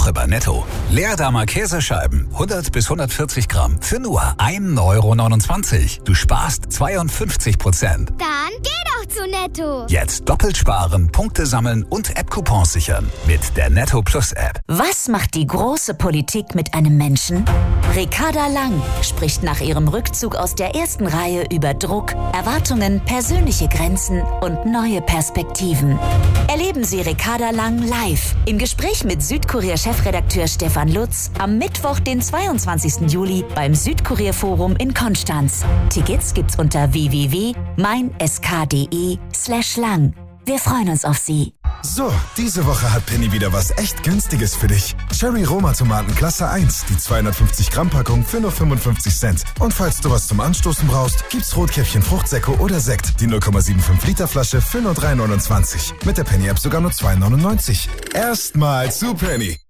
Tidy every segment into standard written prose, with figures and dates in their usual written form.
Woche bei Netto. Leerdamer Käsescheiben, 100 bis 140 Gramm, für nur 1,29 €. Du sparst 52%. Dann geh doch zu Netto. Jetzt doppelt sparen, Punkte sammeln und App-Coupons sichern. Mit der Netto Plus App. Was macht die große Politik mit einem Menschen? Ricarda Lang spricht nach ihrem Rückzug aus der ersten Reihe über Druck, Erwartungen, persönliche Grenzen und neue Perspektiven. Erleben Sie Ricarda Lang live im Gespräch mit Südkurier-Chefredakteur Stefan Lutz am Mittwoch, den 22. Juli beim Südkurier-Forum in Konstanz. Tickets gibt's unter www.meinsk.de/lang. Wir freuen uns auf Sie. So, diese Woche hat Penny wieder was echt Günstiges für dich. Cherry Roma Tomaten Klasse 1, die 250 Gramm Packung für nur 55 Cent. Und falls du was zum Anstoßen brauchst, gibt's Rotkäppchen Fruchtsäcke oder Sekt, die 0,75 Liter Flasche für nur 3,29. Mit der Penny App sogar nur 2,99. Erstmal zu Penny.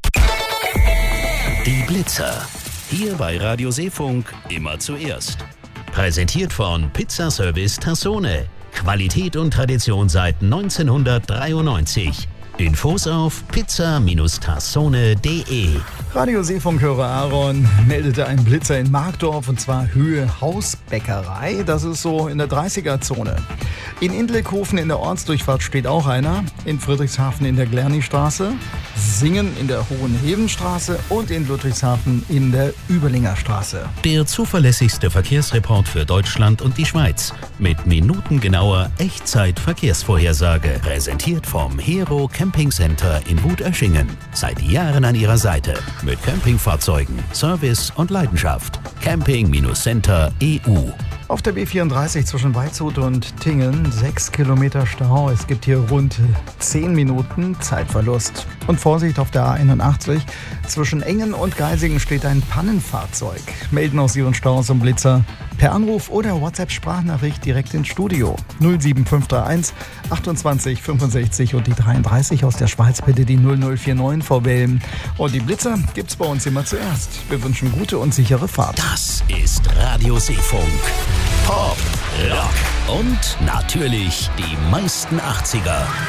Die Blitzer. Hier bei Radio Seefunk immer zuerst. Präsentiert von Pizzaservice Tassone. Qualität und Tradition seit 1993. Infos auf pizza-tassone.de. Radio Seefunkhörer Aaron meldete einen Blitzer in Markdorf, und zwar Höhe Hausbäckerei. Das ist so in der 30er-Zone. In Indleckhofen in der Ortsdurchfahrt steht auch einer. In Friedrichshafen in der Glerneystraße, Singen in der Hohenhebenstraße und in Ludwigshafen in der Überlingerstraße. Der zuverlässigste Verkehrsreport für Deutschland und die Schweiz. Mit minutengenauer Echtzeit-Verkehrsvorhersage. Präsentiert vom Hero Camping Center in Wutöschingen. Seit Jahren an ihrer Seite. Mit Campingfahrzeugen, Service und Leidenschaft. Camping-Center.eu. Auf der B34 zwischen Waldshut und Tingen 6 Kilometer Stau. Es gibt hier rund 10 Minuten Zeitverlust. Und Vorsicht auf der A81. Zwischen Engen und Geisingen steht ein Pannenfahrzeug. Melden aus Ihren Staus und Blitzer per Anruf oder WhatsApp-Sprachnachricht direkt ins Studio. 07531 28 65 und die 33 aus der Schweiz bitte die 0049 vorwählen. Und die Blitzer gibt's bei uns immer zuerst. Wir wünschen gute und sichere Fahrt. Das ist Radio Seefunk. Pop, Rock und natürlich die meisten 80er.